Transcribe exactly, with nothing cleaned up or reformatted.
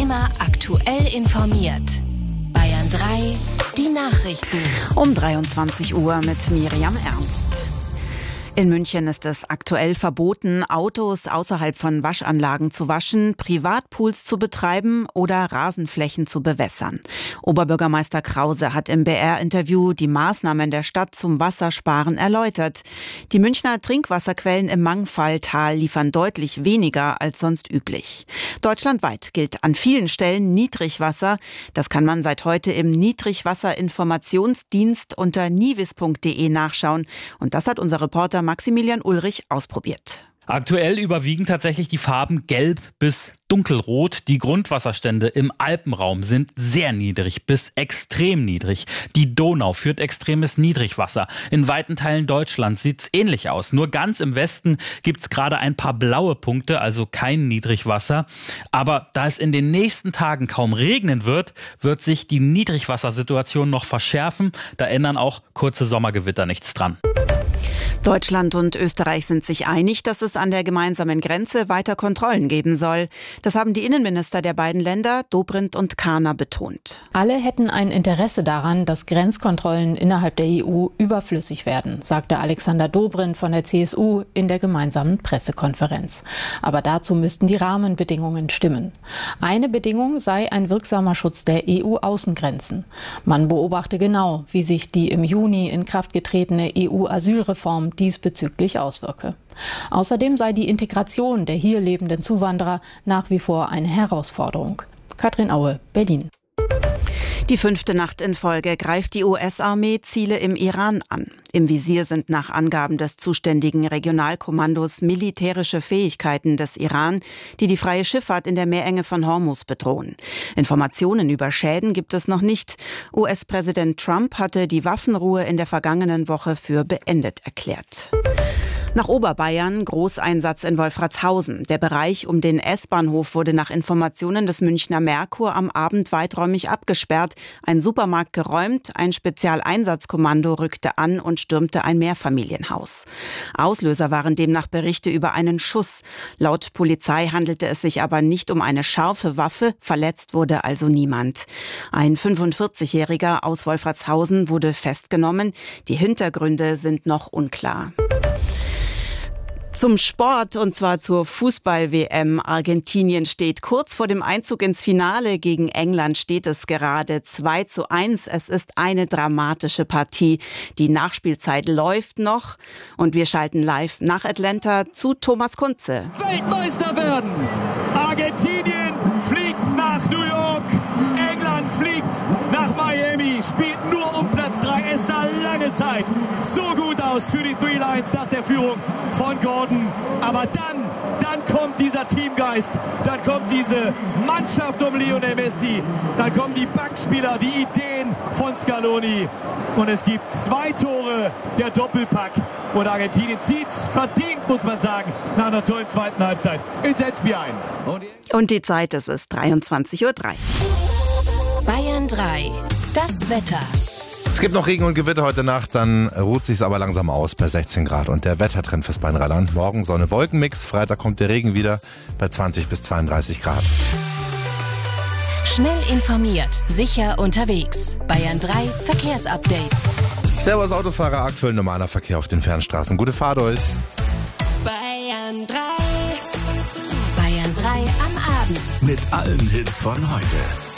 Immer aktuell informiert. Bayern drei, die Nachrichten. Um dreiundzwanzig Uhr mit Miriam Ernst. In München ist es aktuell verboten, Autos außerhalb von Waschanlagen zu waschen, Privatpools zu betreiben oder Rasenflächen zu bewässern. Oberbürgermeister Krause hat im B R-Interview die Maßnahmen der Stadt zum Wassersparen erläutert. Die Münchner Trinkwasserquellen im Mangfalltal liefern deutlich weniger als sonst üblich. Deutschlandweit gilt an vielen Stellen Niedrigwasser. Das kann man seit heute im Niedrigwasserinformationsdienst unter nivis punkt de nachschauen. Und das hat unser Reporter Maximilian Ulrich ausprobiert. Aktuell überwiegen tatsächlich die Farben gelb bis dunkelrot. Die Grundwasserstände im Alpenraum sind sehr niedrig bis extrem niedrig. Die Donau führt extremes Niedrigwasser. In weiten Teilen Deutschlands sieht's ähnlich aus. Nur ganz im Westen gibt's gerade ein paar blaue Punkte, also kein Niedrigwasser. Aber da es in den nächsten Tagen kaum regnen wird, wird sich die Niedrigwassersituation noch verschärfen. Da ändern auch kurze Sommergewitter nichts dran. Deutschland und Österreich sind sich einig, dass es an der gemeinsamen Grenze weiter Kontrollen geben soll. Das haben die Innenminister der beiden Länder, Dobrindt und Kahner, betont. Alle hätten ein Interesse daran, dass Grenzkontrollen innerhalb der E U überflüssig werden, sagte Alexander Dobrindt von der C S U in der gemeinsamen Pressekonferenz. Aber dazu müssten die Rahmenbedingungen stimmen. Eine Bedingung sei ein wirksamer Schutz der E U-Außengrenzen. Man beobachte genau, wie sich die im Juni in Kraft getretene E U-Asylreform diesbezüglich auswirke. Außerdem sei die Integration der hier lebenden Zuwanderer nach wie vor eine Herausforderung. Katrin Aue, Berlin. Die fünfte Nacht in Folge greift die U S-Armee Ziele im Iran an. Im Visier sind nach Angaben des zuständigen Regionalkommandos militärische Fähigkeiten des Iran, die die freie Schifffahrt in der Meerenge von Hormuz bedrohen. Informationen über Schäden gibt es noch nicht. U S-Präsident Trump hatte die Waffenruhe in der vergangenen Woche für beendet erklärt. Nach Oberbayern, Großeinsatz in Wolfratshausen. Der Bereich um den S-Bahnhof wurde nach Informationen des Münchner Merkur am Abend weiträumig abgesperrt, ein Supermarkt geräumt, ein Spezialeinsatzkommando rückte an und stürmte ein Mehrfamilienhaus. Auslöser waren demnach Berichte über einen Schuss. Laut Polizei handelte es sich aber nicht um eine scharfe Waffe, verletzt wurde also niemand. Ein fünfundvierzigjähriger aus Wolfratshausen wurde festgenommen. Die Hintergründe sind noch unklar. Zum Sport, und zwar zur Fußball-W M. Argentinien steht kurz vor dem Einzug ins Finale. Gegen England steht es gerade zwei zu eins. Es ist eine dramatische Partie. Die Nachspielzeit läuft noch und wir schalten live nach Atlanta zu Thomas Kunze. Weltmeister werden! Argentinien fliegt nach New York. England fliegt nach Miami. Spielt nur um Platz drei. Es sah lange Zeit so gut aus für die Three Lions nach der Führung von Gordon. Aber dann, dann kommt dieser Teamgeist, dann kommt diese Mannschaft um Lionel Messi, dann kommen die Bankspieler, die Ideen von Scaloni und es gibt zwei Tore, der Doppelpack und Argentinien zieht verdient, muss man sagen, nach einer tollen zweiten Halbzeit ins Endspiel ein. Und, und die Zeit, es ist dreiundzwanzig Uhr drei. Bayern drei, das Wetter. Es gibt noch Regen und Gewitter heute Nacht, dann ruht sich's aber langsam aus bei sechzehn Grad. Und der Wettertrend fürs Rheinland. Morgen Sonne-Wolkenmix, Freitag kommt der Regen wieder bei zwanzig bis zweiunddreißig Grad. Schnell informiert, sicher unterwegs. Bayern drei Verkehrsupdate. Servus Autofahrer, aktuell normaler Verkehr auf den Fernstraßen. Gute Fahrt euch. Bayern drei. Bayern drei am Abend. Mit allen Hits von heute.